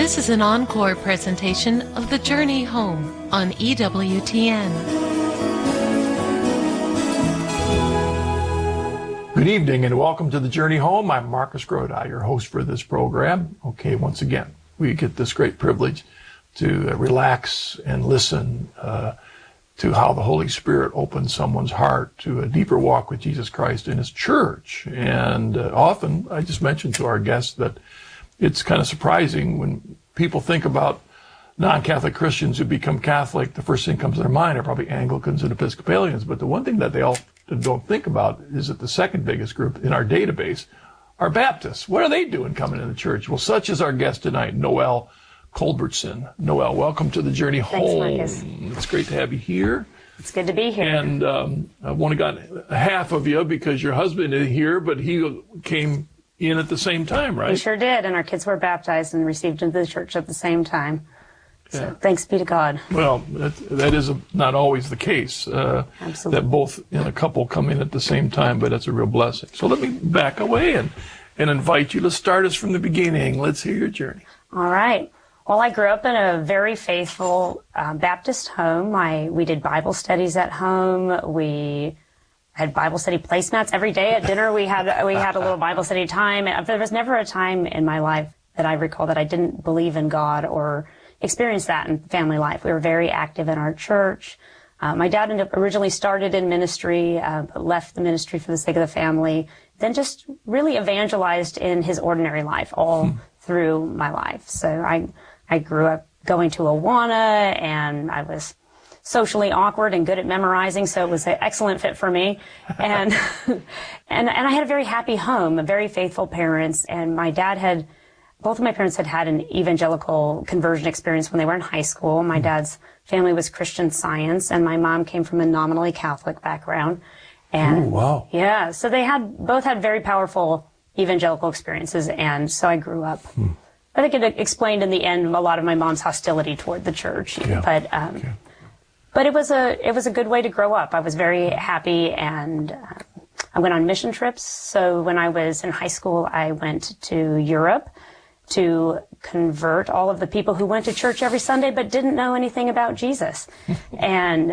This is an encore presentation of The Journey Home on EWTN. Good evening and welcome to The Journey Home. I'm Marcus Grodi, your host for this program. Okay, once again, we get this great privilege to relax and listen to how the Holy Spirit opens someone's heart to a deeper walk with Jesus Christ in His church. And often, I just mentioned to our guests that it's kind of surprising when people think about non-Catholic Christians who become Catholic, the first thing that comes to their mind are probably Anglicans and Episcopalians. But the one thing that they all don't think about is that the second biggest group in our database are Baptists. What are they doing coming into the church? Well, such is our guest tonight, Noelle Culbertson. Noelle, welcome to The Journey Home. Thanks, Marcus. It's great to have you here. It's good to be here. And I've only got half of you because your husband is here, but he came in at the same time, right? We sure did, and our kids were baptized and received into the church at the same time. So Yeah. thanks be to God. Well, that is not always the case, Absolutely. that both in a couple come in at the same time, but that's a real blessing. So let me back away and invite you to start us from the beginning. Let's hear your journey. All right. Well, I grew up in a very faithful Baptist home. We did Bible studies at home. We had Bible study placemats every day at dinner. We had a little Bible study time. And there was never a time in my life that I recall that I didn't believe in God or experience that in family life. We were very active in our church. My dad originally started in ministry, but left the ministry for the sake of the family, then just really evangelized in his ordinary life all through my life. So I grew up going to Awana, and I was socially awkward and good at memorizing, so it was an excellent fit for me. And and I had a very happy home, very faithful parents, and both of my parents had an evangelical conversion experience when they were in high school. My dad's family was Christian Science, and my mom came from a nominally Catholic background. And Oh, wow. yeah, so they both had very powerful evangelical experiences, and so I grew up. I think it explained in the end a lot of my mom's hostility toward the church, Yeah. but it was a good way to grow up. I was very happy, and I went on mission trips. So when I was in high school, I went to Europe to convert all of the people who went to church every Sunday but didn't know anything about Jesus. And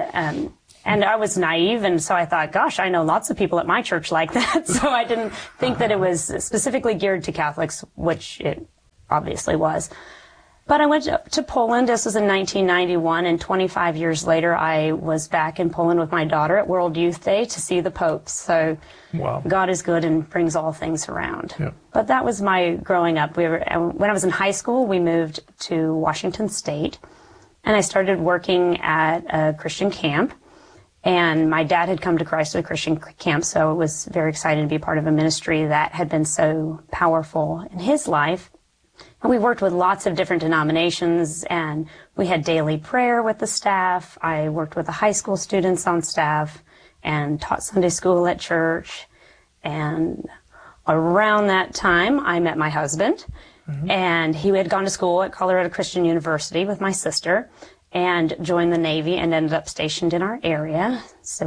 I was naive, and so I thought, gosh, I know lots of people at my church like that. So I didn't think that it was specifically geared to Catholics, which it obviously was. But I went to Poland. This was in 1991, and 25 years later, I was back in Poland with my daughter at World Youth Day to see the Pope. So Wow. God is good and brings all things around. Yeah. But that was my growing up. When I was in high school, we moved to Washington State, and I started working at a Christian camp. And my dad had come to Christ at a Christian camp, so I was very excited to be part of a ministry that had been so powerful in his life. And we worked with lots of different denominations, and we had daily prayer with the staff. I worked with the high school students on staff and taught Sunday school at church. And around that time, I met my husband, and he had gone to school at Colorado Christian University with my sister and joined the Navy and ended up stationed in our area.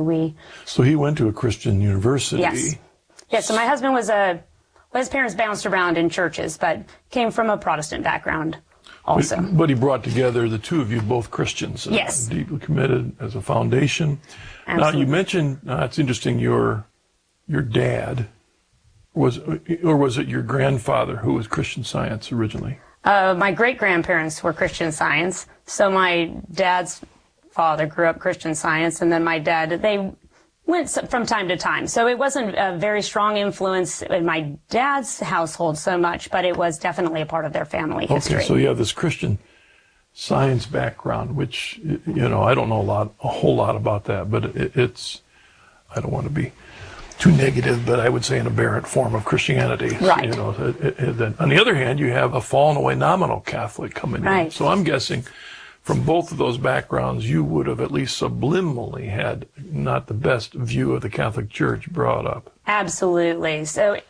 So he went to a Christian university. Yes. Yeah, so my husband his parents bounced around in churches, but came from a Protestant background also. But he brought together the two of you, both Christians. Yes. Deeply committed as a foundation. Absolutely. Now, you mentioned, it's interesting, your dad, was it your grandfather who was Christian Science originally? My great-grandparents were Christian Science, so my dad's father grew up Christian Science, and then my dad, they went from time to time. So it wasn't a very strong influence in my dad's household so much, but it was definitely a part of their family history. Okay, so you have this Christian Science background, which, I don't know a whole lot about that, but it's, I don't want to be too negative, but I would say an aberrant form of Christianity. Right. On the other hand, you have a fallen away nominal Catholic coming in. Right. So I'm guessing from both of those backgrounds, you would have at least subliminally had not the best view of the Catholic Church brought up. Absolutely. So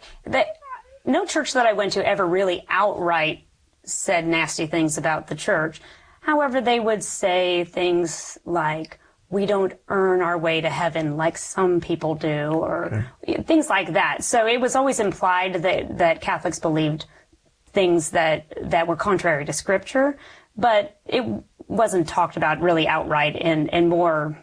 no church that I went to ever really outright said nasty things about the church. However, they would say things like, we don't earn our way to heaven like some people do, or things like that. So it was always implied that Catholics believed things that were contrary to Scripture, but it wasn't talked about really outright in more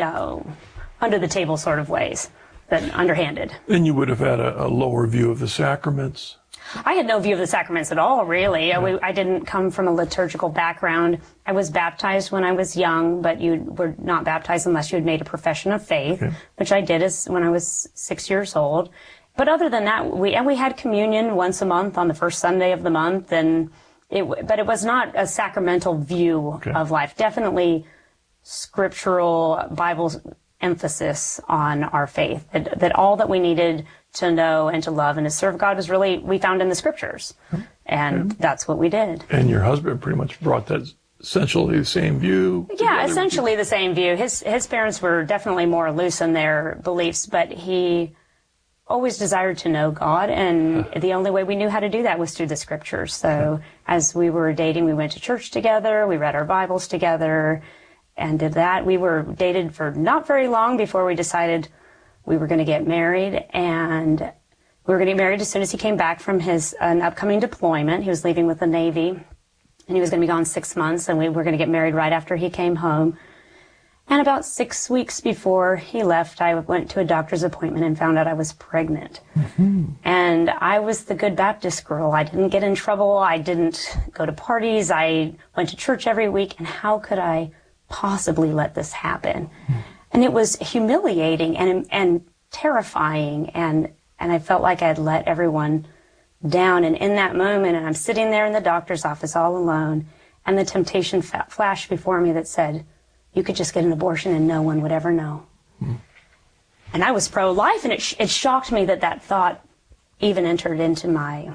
under the table sort of ways than underhanded. And you would have had a lower view of the sacraments? I had no view of the sacraments at all, really. I didn't come from a liturgical background. I was baptized when I was young, but you were not baptized unless you had made a profession of faith, which I did when I was 6 years old. But other than that, we had communion once a month on the first Sunday of the month, but it was not a sacramental view of life. Definitely scriptural Bible emphasis on our faith, that all that we needed to know and to love and to serve God was really, we found in the Scriptures. And that's what we did. And your husband pretty much brought that essentially the same view? Yeah, essentially the same view. His parents were definitely more loose in their beliefs, but he always desired to know God, and the only way we knew how to do that was through the Scriptures. So as we were dating, we went to church together, we read our Bibles together, and did that. We were dated for not very long before we decided we were going to get married, and we were going to get married as soon as he came back from an upcoming deployment. He was leaving with the Navy, and he was going to be gone 6 months, and we were going to get married right after he came home. And about 6 weeks before he left, I went to a doctor's appointment and found out I was pregnant. And I was the good Baptist girl. I didn't get in trouble. I didn't go to parties. I went to church every week. And how could I possibly let this happen? And it was humiliating and terrifying. And I felt like I'd let everyone down. And in that moment, and I'm sitting there in the doctor's office all alone, and the temptation flashed before me that said, you could just get an abortion and no one would ever know. And I was pro-life, and it shocked me that thought even entered into my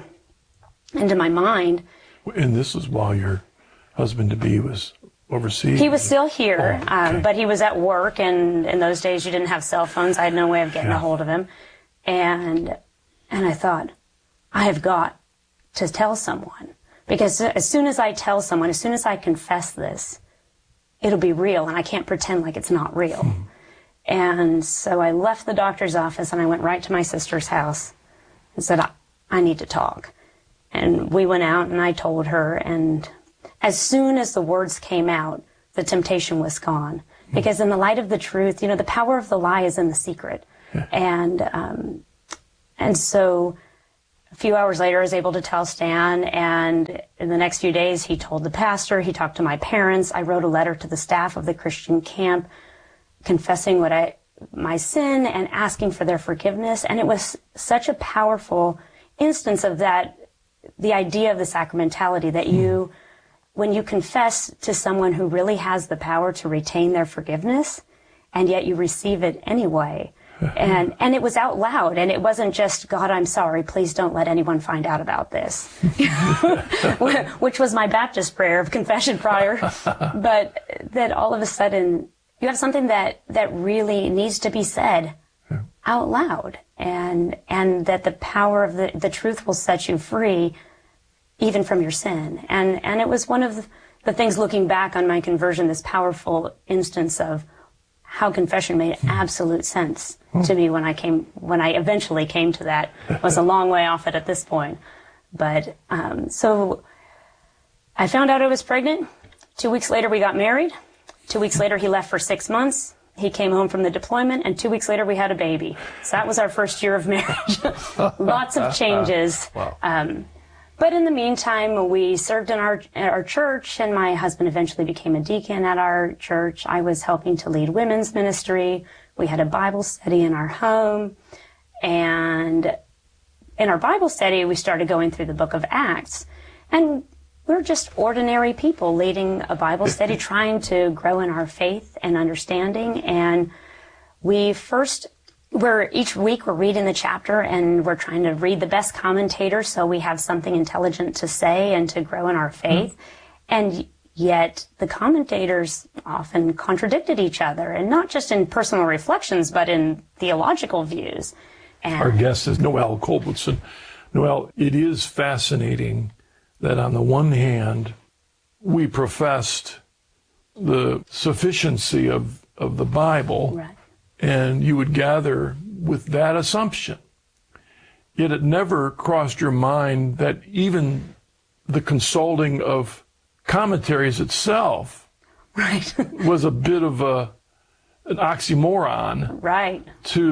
mind. And this was while your husband-to-be was overseas? He was still here, but he was at work, and in those days you didn't have cell phones. I had no way of getting a hold of him. And I thought, I have got to tell someone, because as soon as I tell someone, as soon as I confess this, it'll be real, and I can't pretend like it's not real. And so I left the doctor's office, and I went right to my sister's house and said, I need to talk. And we went out, and I told her, and as soon as the words came out, the temptation was gone. Because in the light of the truth, the power of the lie is in the secret. And so a few hours later, I was able to tell Stan, and in the next few days, he told the pastor, he talked to my parents. I wrote a letter to the staff of the Christian camp confessing my sin and asking for their forgiveness. And it was such a powerful instance of that, the idea of the sacramentality, that when you confess to someone who really has the power to retain their forgiveness, and yet you receive it anyway. And it was out loud, and it wasn't just, God, I'm sorry, please don't let anyone find out about this, which was my Baptist prayer of confession prior, but that all of a sudden you have something that really needs to be said out loud, and that the power of the truth will set you free even from your sin. And it was one of the things, looking back on my conversion, this powerful instance of how confession made absolute sense to me when I eventually came to that. It was a long way off it at this point. But so I found out I was pregnant. 2 weeks later, we got married. 2 weeks later, he left for 6 months. He came home from the deployment, and 2 weeks later, we had a baby. So that was our first year of marriage. Lots of changes. Wow. But in the meantime, we served in our church, and my husband eventually became a deacon at our church. I was helping to lead women's ministry. We had a Bible study in our home. And in our Bible study, we started going through the book of Acts. And we're just ordinary people leading a Bible study, trying to grow in our faith and understanding. And each week we're reading the chapter, and we're trying to read the best commentator so we have something intelligent to say and to grow in our faith. And yet the commentators often contradicted each other, and not just in personal reflections, but in theological views. And our guest is Noelle Culbertson. Noelle, it is fascinating that on the one hand, we professed the sufficiency of the Bible, right, and you would gather with that assumption. Yet it never crossed your mind that even the consulting of commentaries itself Right. was a bit of an oxymoron Right.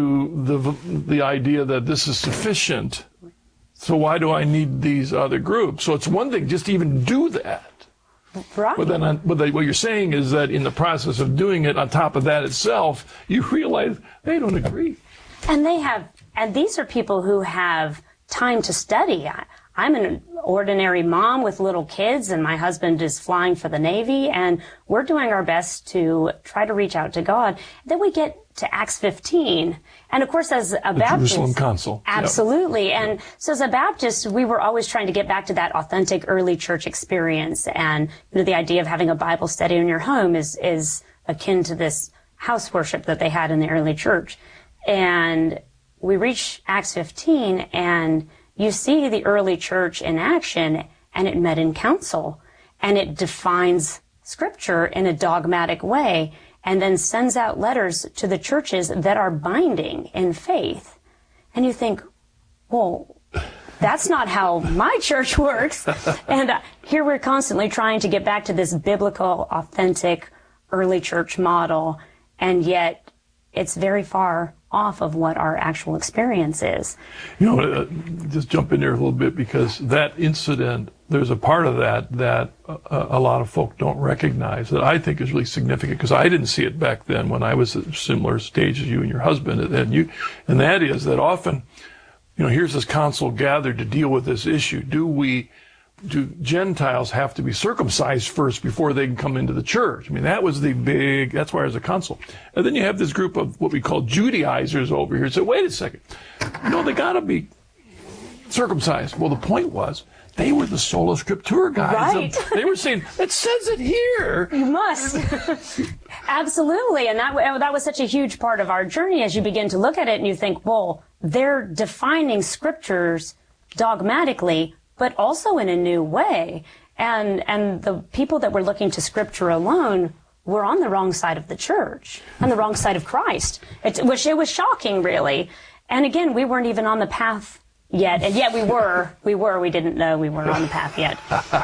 to the idea that this is sufficient. So why do I need these other groups? So it's one thing just to even do that. Right. But then what you're saying is that in the process of doing it, on top of that itself, you realize they don't agree. And these are people who have time to study. I'm an ordinary mom with little kids, and my husband is flying for the Navy, and we're doing our best to try to reach out to God. Then we get to Acts 15. And of course, as a Baptist, Jerusalem Council. Absolutely. Yep. And so as a Baptist, we were always trying to get back to that authentic early church experience. And the idea of having a Bible study in your home is akin to this house worship that they had in the early church. And we reach Acts 15, and you see the early church in action, and it met in council, and it defines Scripture in a dogmatic way, and then sends out letters to the churches that are binding in faith. And you think, well, that's not how my church works. And here we're constantly trying to get back to this biblical, authentic, early church model, and yet it's very far off of what our actual experience is. Just jump in there a little bit, because that incident, there's a part of that a lot of folk don't recognize that I think is really significant, because I didn't see it back then when I was at a similar stage as you and your husband. And that is that often, here's this council gathered to deal with this issue. Do Gentiles have to be circumcised first before they can come into the church? I mean, that's why there's a council. And then you have this group of what we call Judaizers over here. So wait a second. They got to be circumcised. Well, the point was, they were the sola scriptura guys. Right. They were saying, it says it here. You must. Absolutely. And that was such a huge part of our journey as you begin to look at it and you think, well, they're defining scriptures dogmatically, but also in a new way. And the people that were looking to Scripture alone were on the wrong side of the church, on the wrong side of Christ, which it was shocking, really. And again, we weren't even on the path yet. And yet we were. We didn't know we weren't on the path yet.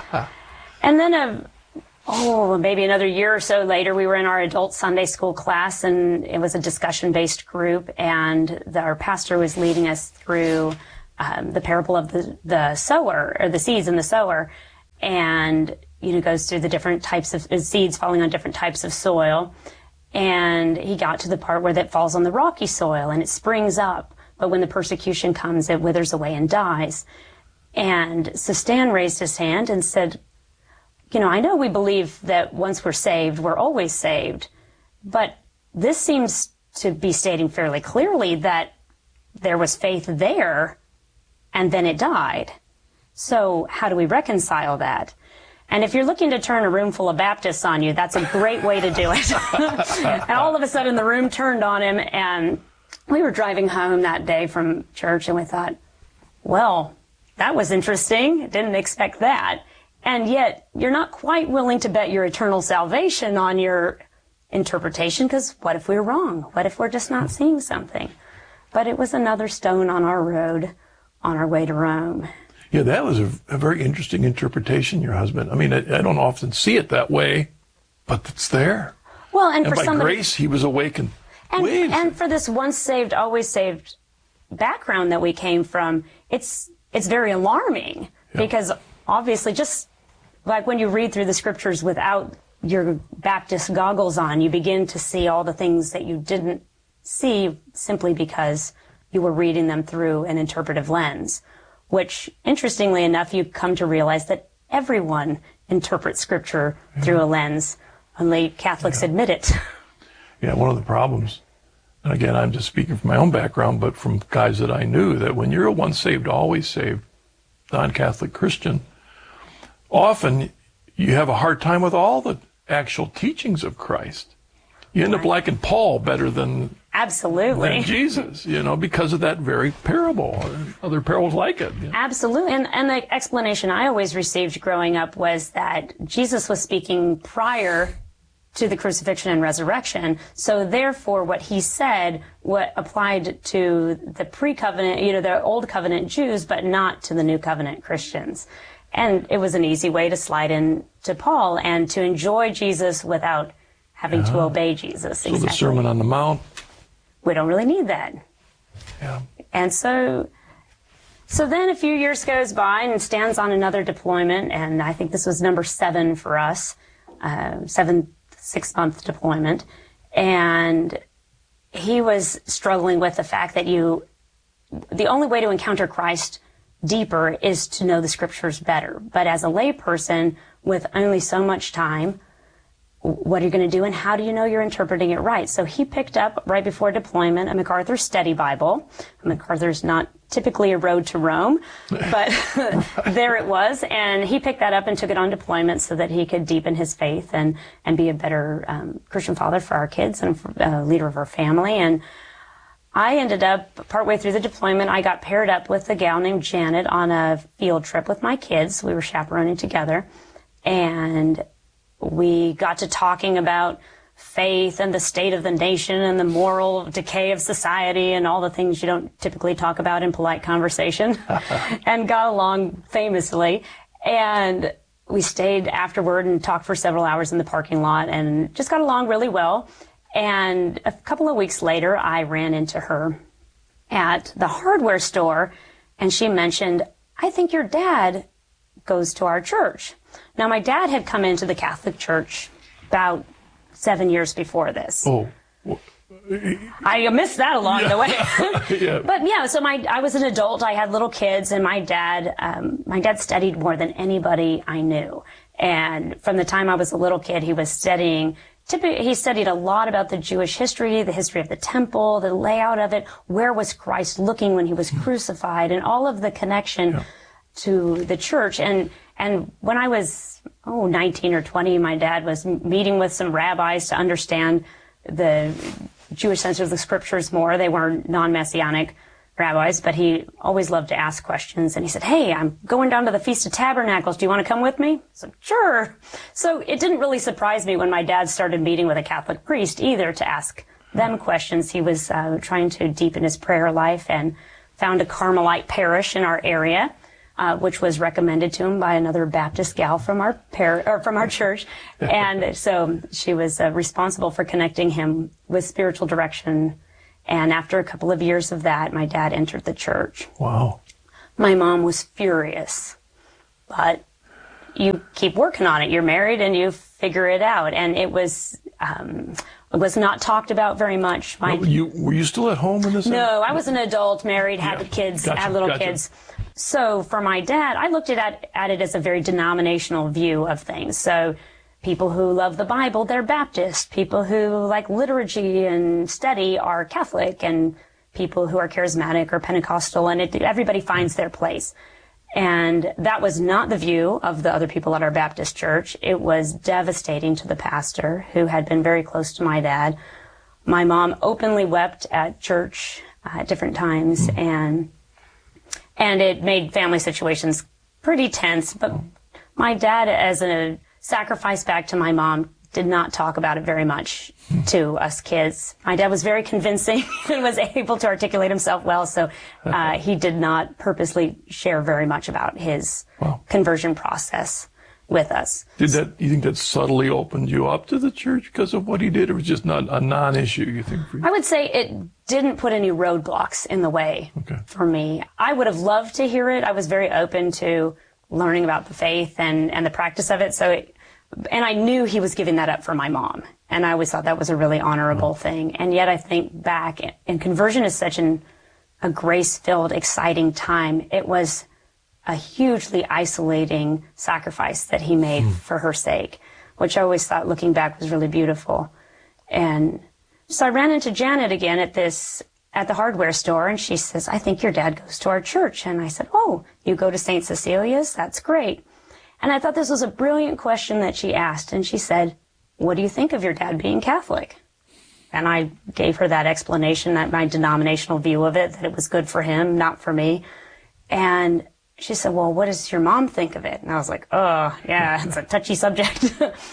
And then, maybe another year or so later, we were in our adult Sunday school class, and it was a discussion-based group, and our pastor was leading us through the parable of the sower, or the seeds and the sower, and goes through the different types of seeds falling on different types of soil. And he got to the part where that falls on the rocky soil and it springs up, but when the persecution comes, it withers away and dies. And so Stan raised his hand and said, I know we believe that once we're saved, we're always saved, but this seems to be stating fairly clearly that there was faith there, and then it died. So how do we reconcile that? And if you're looking to turn a room full of Baptists on you, that's a great way to do it. And all of a sudden the room turned on him, and we were driving home that day from church, and we thought, well, that was interesting. Didn't expect that. And yet you're not quite willing to bet your eternal salvation on your interpretation, because what if we're wrong? What if we're just not seeing something? But it was another stone on our road on our way to Rome. Yeah, that was a very interesting interpretation, your husband. I mean, I don't often see it that way, but it's there. Well, and for by somebody, grace, he was awakened. And for this once saved, always saved background that we came from, it's very alarming. Yeah. Because obviously, just like when you read through the scriptures without your Baptist goggles on, you begin to see all the things that you didn't see simply because you were reading them through an interpretive lens, which, interestingly enough, you come to realize that everyone interprets Scripture through a lens. Only Catholics admit it. Yeah, one of the problems, and again, I'm just speaking from my own background, but from guys that I knew, that when you're a once saved, always saved non-Catholic Christian, often you have a hard time with all the actual teachings of Christ. You end up liking Paul better than Absolutely. Jesus, because of that very parable, or other parables like it. Absolutely. And the explanation I always received growing up was that Jesus was speaking prior to the crucifixion and resurrection. So therefore, what he said what applied to the pre-covenant, the old covenant Jews, but not to the new covenant Christians. And it was an easy way to slide in to Paul and to enjoy Jesus without having to obey Jesus. So the Sermon on the Mount. We don't really need that. Yeah. And so then a few years goes by and Stan's on another deployment, and I think this was number 7 for us, 6-month deployment. And he was struggling with the fact that the only way to encounter Christ deeper is to know the scriptures better. But as a lay person with only so much time, what are you going to do, and how do you know you're interpreting it right? So he picked up, right before deployment, a MacArthur Study Bible. MacArthur's not typically a road to Rome, but there it was. And he picked that up and took it on deployment so that he could deepen his faith and be a better Christian father for our kids and a leader of our family. And I ended up, partway through the deployment, I got paired up with a gal named Janet on a field trip with my kids. We were chaperoning together. And we got to talking about faith and the state of the nation and the moral decay of society and all the things you don't typically talk about in polite conversation, and got along famously. And we stayed afterward and talked for several hours in the parking lot and just got along really well. And a couple of weeks later, I ran into her at the hardware store, and she mentioned, "I think your dad goes to our church." Now, my dad had come into the Catholic Church about 7 years before this. Oh. I missed that along the way. Yeah. But yeah, so I was an adult. I had little kids, and my dad studied more than anybody I knew. And from the time I was a little kid, he was studying. He studied a lot about the Jewish history, the history of the temple, the layout of it, where was Christ looking when he was crucified, and all of the connection to the church. And when I was 19 or 20, my dad was meeting with some rabbis to understand the Jewish sense of the scriptures more. They were non-Messianic rabbis, but he always loved to ask questions. And he said, "Hey, I'm going down to the Feast of Tabernacles. Do you want to come with me?" I said, "Sure." So it didn't really surprise me when my dad started meeting with a Catholic priest either to ask them questions. He was trying to deepen his prayer life and found a Carmelite parish in our area, which was recommended to him by another Baptist gal from our church. And so she was responsible for connecting him with spiritual direction. And after a couple of years of that, my dad entered the church. Wow. My mom was furious, but you keep working on it. You're married and you figure it out. And it was not talked about very much. Were you still at home in this? No, I was an adult, married, had kids, Gotcha. had little kids. So for my dad, I looked at it as a very denominational view of things. So people who love the Bible, they're Baptist. People who like liturgy and study are Catholic. And people who are charismatic or Pentecostal. And everybody finds their place. And that was not the view of the other people at our Baptist church. It was devastating to the pastor, who had been very close to my dad. My mom openly wept at church at different times, and it made family situations pretty tense. But my dad, as a sacrifice back to my mom, did not talk about it very much to us kids. My dad was very convincing and was able to articulate himself well, so he did not purposely share very much about his conversion process with us. You think that subtly opened you up to the church because of what he did, or was just not a non-issue, you think, for you? I would say it didn't put any roadblocks in the way for me. I would have loved to hear it. I was very open to learning about the faith and the practice of it, and I knew he was giving that up for my mom. And I always thought that was a really honorable thing. And yet I think back, and conversion is such a grace-filled, exciting time. It was a hugely isolating sacrifice that he made for her sake, which I always thought, looking back, was really beautiful. And so I ran into Janet again at the hardware store, and she says, "I think your dad goes to our church." And I said, "Oh, you go to St. Cecilia's? That's great." And I thought this was a brilliant question that she asked. And she said, "What do you think of your dad being Catholic?" And I gave her that explanation, that my denominational view of it, that it was good for him, not for me. And she said, "Well, what does your mom think of it?" And I was like, "Oh, yeah, it's a touchy subject."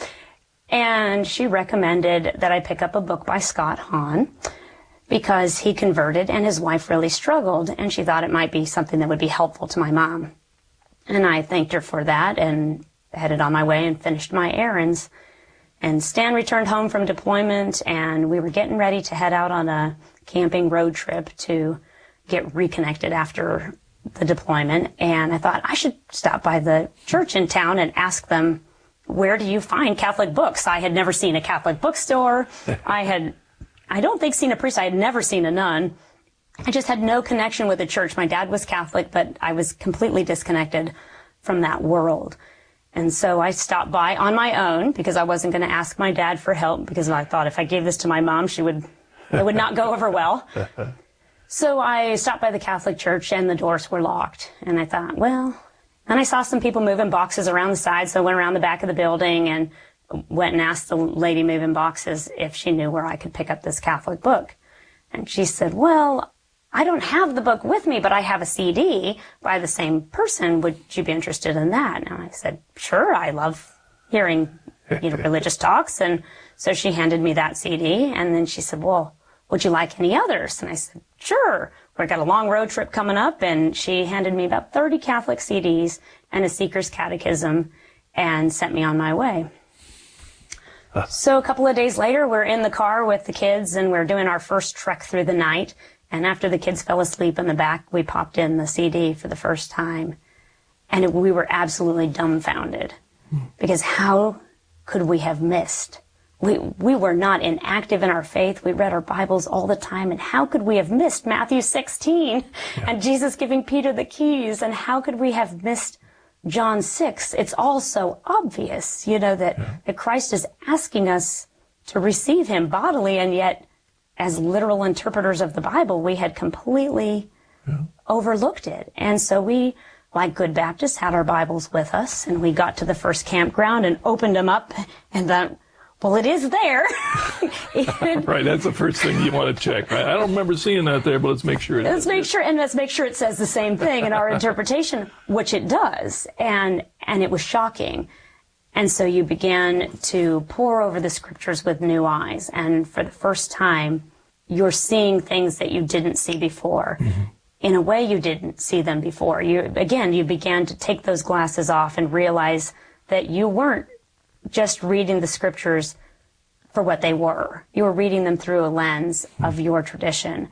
And she recommended that I pick up a book by Scott Hahn, because he converted and his wife really struggled, and she thought it might be something that would be helpful to my mom. And I thanked her for that and headed on my way and finished my errands. And Stan returned home from deployment, and we were getting ready to head out on a camping road trip to get reconnected after the deployment. And I thought I should stop by the church in town and ask them, where do you find Catholic books? I had never seen a Catholic bookstore. I don't think seen a priest. I had never seen a nun. I just had no connection with the church. My dad was Catholic, but I was completely disconnected from that world. And so I stopped by on my own because I wasn't going to ask my dad for help, because I thought if I gave this to my mom, it would not go over well. So I stopped by the Catholic church and the doors were locked. And I thought, well, and I saw some people moving boxes around the side. So I went around the back of the building and went and asked the lady moving boxes if she knew where I could pick up this Catholic book. And she said, well, I don't have the book with me, but I have a CD by the same person. Would you be interested in that? And I said, sure, I love hearing, religious talks. And so she handed me that CD, and then she said, well, would you like any others? And I said, sure. We've got a long road trip coming up, and she handed me about 30 Catholic CDs and a Seeker's Catechism and sent me on my way. So a couple of days later, we're in the car with the kids, and we're doing our first trek through the night. And after the kids fell asleep in the back, we popped in the CD for the first time. And we were absolutely dumbfounded. Because how could we have missed? We were not inactive in our faith. We read our Bibles all the time. And how could we have missed Matthew 16 and Jesus giving Peter the keys? And how could we have missed John 6? It's all so obvious, that Christ is asking us to receive him bodily, and yet as literal interpreters of the Bible, we had completely overlooked it. And so we, like good Baptists, had our Bibles with us, and we got to the first campground and opened them up and thought, well, it is there. Right, that's the first thing you want to check. Right? I don't remember seeing that there, but let's make sure. Let's make sure it says the same thing in our interpretation, which it does. And it was shocking. And so you began to pore over the scriptures with new eyes. And for the first time, you're seeing things that you didn't see before. Mm-hmm. In a way you didn't see them before. You began to take those glasses off and realize that you weren't just reading the scriptures for what they were. You were reading them through a lens of your tradition.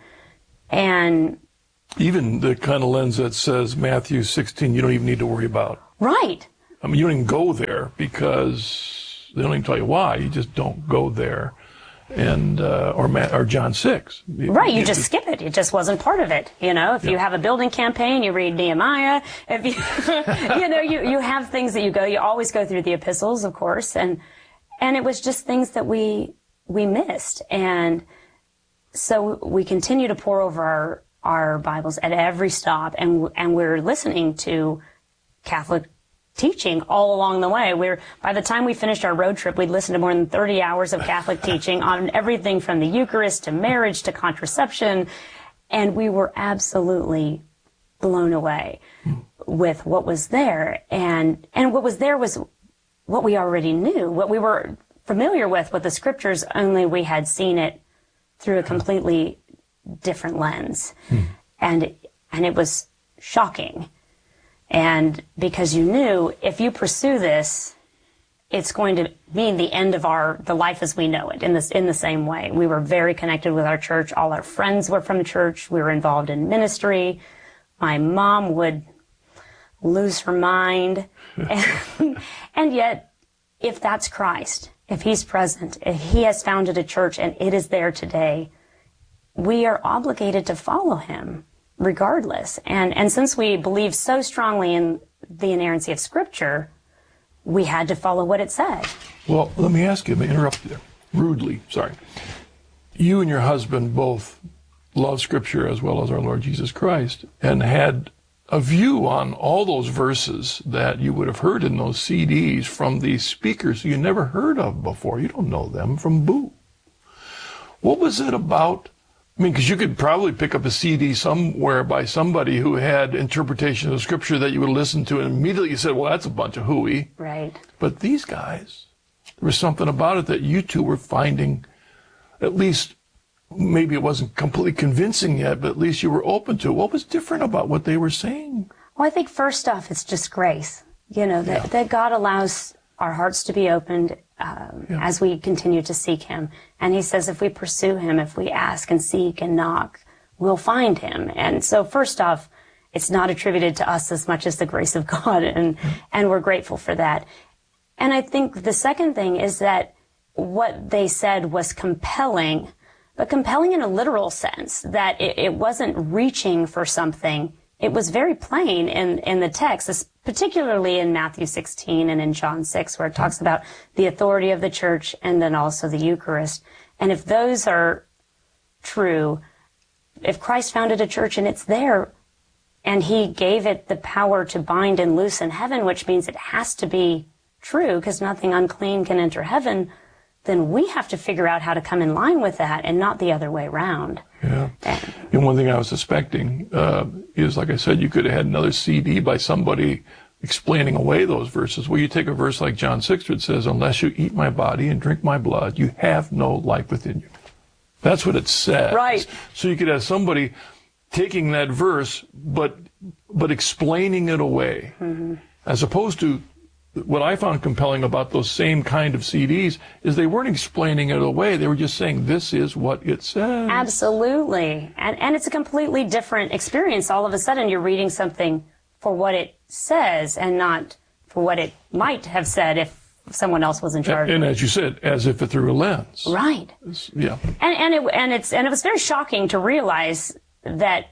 And even the kind of lens that says Matthew 16, you don't even need to worry about. Right. I mean, you don't even go there because they don't even tell you why. You just don't go there, and or John 6. Right, you just skip it. It just wasn't part of it. If you have a building campaign, you read Nehemiah. If you, you have things that you go. You always go through the epistles, of course, and it was just things that we missed, and so we continue to pore over our Bibles at every stop, and we're listening to Catholic teaching all along the way. By the time we finished our road trip, we'd listened to more than 30 hours of Catholic teaching on everything from the Eucharist to marriage to contraception, and we were absolutely blown away with what was there. And what was there was what we already knew, what we were familiar with the scriptures, only we had seen it through a completely different lens. And it was shocking. And because you knew if you pursue this, it's going to mean the end of the life as we know it in the same way. We were very connected with our church. All our friends were from church. We were involved in ministry. My mom would lose her mind. And yet, if that's Christ, if he's present, if he has founded a church and it is there today, we are obligated to follow him regardless. And since we believe so strongly in the inerrancy of Scripture, we had to follow what it said. Well, let me ask you, let me interrupt you there. Rudely, sorry. You and your husband both love Scripture as well as our Lord Jesus Christ, and had a view on all those verses that you would have heard in those CDs from these speakers you never heard of before. You don't know them from Boo. What was it about? I mean, because you could probably pick up a CD somewhere by somebody who had interpretation of Scripture that you would listen to, and immediately you said, well, that's a bunch of hooey. Right. But these guys, there was something about it that you two were finding, at least, maybe it wasn't completely convincing yet, but at least you were open to. What was different about what they were saying? Well, I think first off, it's just grace, that God allows our hearts to be opened as we continue to seek him. And he says if we pursue him, if we ask and seek and knock, we'll find him. And so first off, it's not attributed to us as much as the grace of God, and we're grateful for that. And I think the second thing is that what they said was compelling, but compelling in a literal sense, that it wasn't reaching for something. It was very plain in the text, particularly in Matthew 16 and in John 6, where it talks about the authority of the church and then also the Eucharist. And if those are true, if Christ founded a church and it's there, and he gave it the power to bind and loose in heaven, which means it has to be true because nothing unclean can enter heaven, then we have to figure out how to come in line with that and not the other way around. Yeah. And one thing I was suspecting is, like I said, you could have had another CD by somebody explaining away those verses. Well, you take a verse like John 6, which says, unless you eat my body and drink my blood, you have no life within you. That's what it says. Right. So you could have somebody taking that verse, but explaining it away, as opposed to what I found compelling about those same kind of CDs is they weren't explaining it away. They were just saying, this is what it says. Absolutely. And it's a completely different experience. All of a sudden, you're reading something for what it says and not for what it might have said if someone else was in charge. And as you said, as if through a lens. Right. Yeah. And it was very shocking to realize that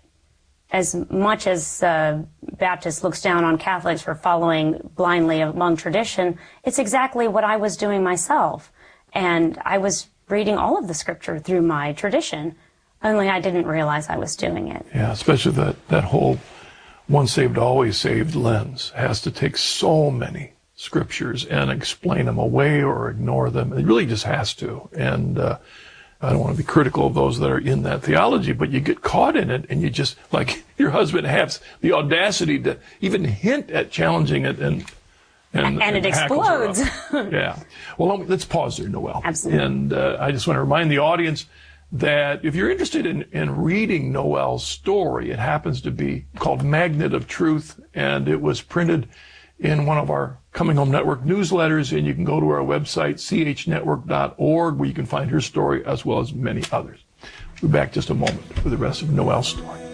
as much as Baptist looks down on Catholics for following blindly among tradition, it's exactly what I was doing myself. And I was reading all of the scripture through my tradition, only I didn't realize I was doing it. Yeah, especially that whole once saved, always saved lens has to take so many scriptures and explain them away or ignore them. It really just has to. And I don't want to be critical of those that are in that theology, but you get caught in it and you just, like your husband has the audacity to even hint at challenging it and it explodes. Yeah. Well, let's pause there, Noelle. Absolutely. And I just want to remind the audience that if you're interested in reading Noelle's story, it happens to be called Magnet of Truth, and it was printed in one of our Coming Home Network newsletters, and you can go to our website, chnetwork.org, where you can find her story as well as many others. We'll be back just a moment for the rest of Noelle's story.